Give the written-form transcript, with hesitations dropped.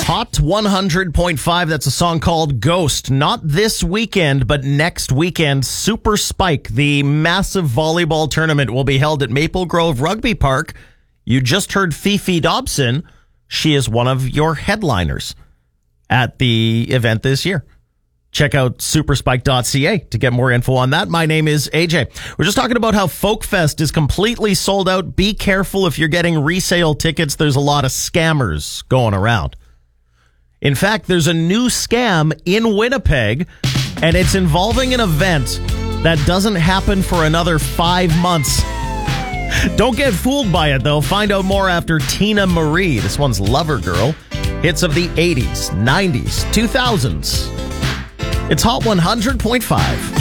Hot 100.5, that's a song called Ghost. Not this weekend, but next weekend, Super Spike, the massive volleyball tournament, will be held at Maple Grove Rugby Park. You just heard Fifi Dobson. She is one of your headliners at the event this year. Check out superspike.ca to get more info on that. My name is AJ. We're just talking about how Folkfest is completely sold out. Be careful if you're getting resale tickets. There's a lot of scammers going around. In fact, there's a new scam in Winnipeg, and it's involving an event that doesn't happen for another 5 months. Don't get fooled by it, though. Find out more after Tina Marie. This one's Lover Girl. Hits of the 80s, 90s, 2000s. It's Hot 100.5.